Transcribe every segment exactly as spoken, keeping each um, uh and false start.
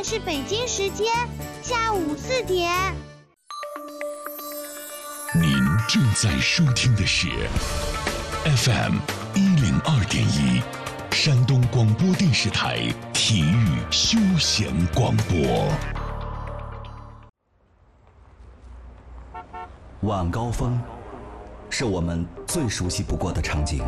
是北京时间下午四点。 您正在收听的是 F M 一零二点一，山东广播电视台体育休闲广播。 晚高峰是我们最熟悉不过的场景，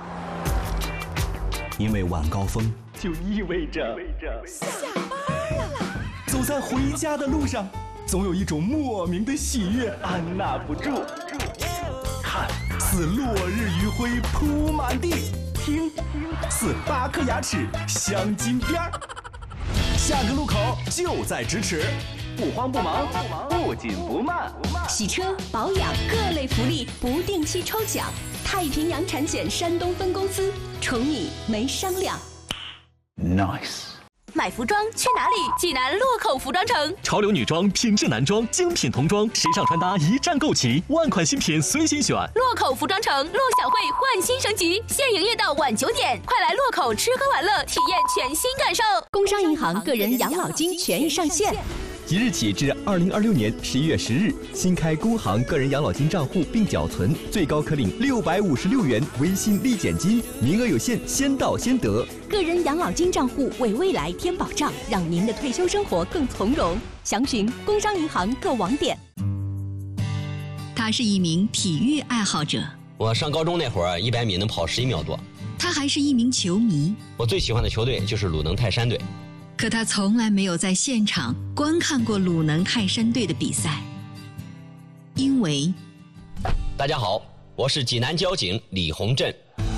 因为晚高峰就意味着下班了。 走在回家的路上，总有一种莫名的喜悦按捺不住。看似落日余晖铺满地，听似八颗牙齿镶金边儿。下个路口就在咫尺，不慌不忙，不紧不慢。 洗车保养各类福利不定期抽奖，太平洋产险山东分公司，宠你没商量。 Nice。 买服装去哪里？济南洛口服装城， 潮流女装、品质男装、精品童装、时尚穿搭一站购齐，万款新品随心选。 洛口服装城陆小慧焕新升级，现营业到晚九点，快来洛口吃喝玩乐，体验全新感受。 工商银行个人养老金权益上线。 即日起至二零二六年十一月十日，新开工行个人养老金账户并缴存，最高可领六百五十六元微信立减金，名额有限，先到先得。 个人养老金账户为未来添保障，让您的退休生活更从容。详询工商银行各网点。 他是一名体育爱好者。 我上高中那会儿，一百米能跑十一秒多。 他还是一名球迷。 我最喜欢的球队就是鲁能泰山队。 可他从来没有在现场观看过鲁能泰山队的比赛，因为…… 大家好，我是济南交警李洪振。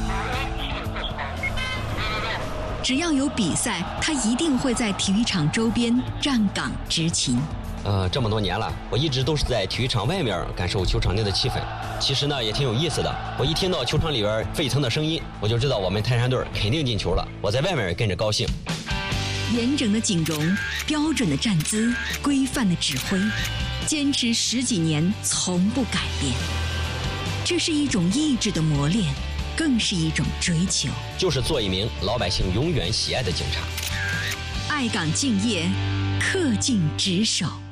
只要有比赛，他一定会在体育场周边站岗执勤。 呃，这么多年了，我一直都是在体育场外面感受球场内的气氛。其实呢，也挺有意思的。我一听到球场里边沸腾的声音，我就知道我们泰山队肯定进球了。我在外面也跟着高兴。 严整的景容，标准的站姿，规范的指挥，坚持十几年从不改变。这是一种意志的磨练，更是一种追求， 就是做一名老百姓永远喜爱的警察。 爱岗敬业，恪尽职守。